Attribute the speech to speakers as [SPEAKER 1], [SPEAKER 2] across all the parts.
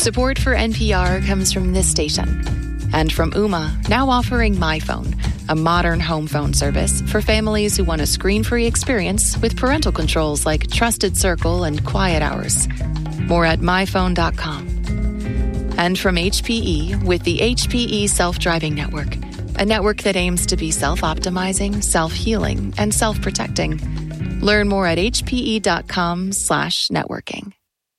[SPEAKER 1] Support for NPR comes from this station and from Ooma, now offering My Phone, a modern home phone service for families who want a screen-free experience with parental controls like Trusted Circle and Quiet Hours. More at myphone.com. And from HPE with the HPE Self-Driving Network, a network that aims to be self-optimizing, self-healing, and self-protecting. Learn more at hpe.com/networking.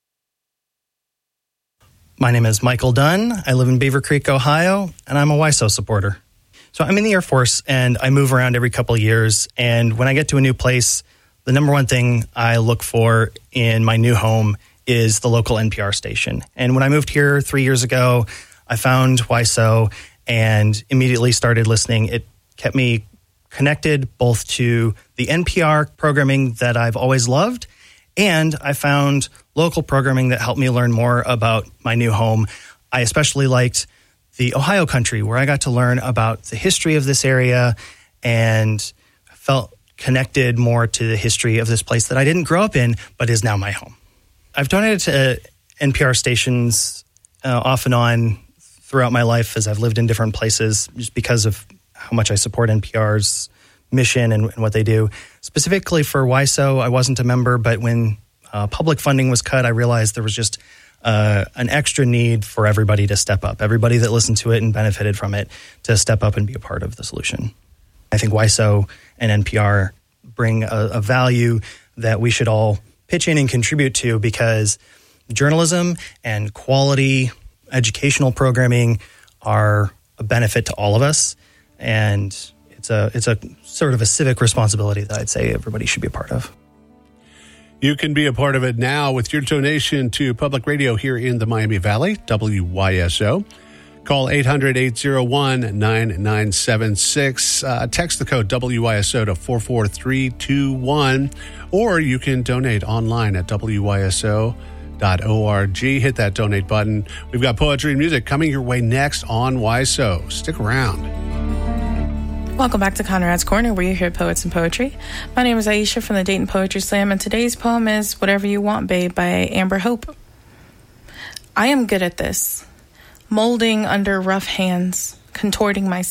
[SPEAKER 2] My name is Michael Dunn. I live in Beaver Creek, Ohio, and I'm a WISO supporter. So I'm in the Air Force, and I move around every couple of years. And when I get to a new place, the number one thing I look for in my new home is the local NPR station. And when I moved here 3 years ago, I found WISO and immediately started listening. It kept me connected both to the NPR programming that I've always loved, and I found local programming that helped me learn more about my new home. I especially liked the Ohio country, where I got to learn about the history of this area and felt connected more to the history of this place that I didn't grow up in, but is now my home. I've donated to NPR stations off and on throughout my life as I've lived in different places, just because of how much I support NPR's mission and what they do. Specifically for WISO, I wasn't a member, but when public funding was cut, I realized there was just an extra need for everybody to step up, everybody that listened to it and benefited from it to step up and be a part of the solution. I think WISO and NPR bring a value that we should all pitch in and contribute to, because journalism and quality educational programming are a benefit to all of us, and it's a sort of a civic responsibility that I'd say everybody should be a part of.
[SPEAKER 3] You can be a part of it now with your donation to public radio here in the Miami Valley, WYSO. Call 800-801-9976. Text the code WYSO to 44321, or you can donate online at WYSO.org. Hit that donate button. We've got poetry and music coming your way next on WYSO. Stick around.
[SPEAKER 4] Welcome back to Conrad's Corner, where you hear poets and poetry. My name is Aisha from the Dayton Poetry Slam, and today's poem is Whatever You Want, Babe by Amber Hope. I am good at this, molding under rough hands, contorting myself.